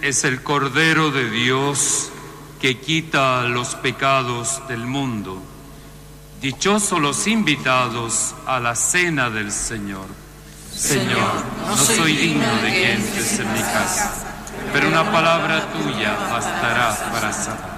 es el Cordero de Dios que quita los pecados del mundo. Dichosos los invitados a la cena del Señor. Señor, no soy digno de que entres en mi casa, pero una palabra tuya bastará para salvar.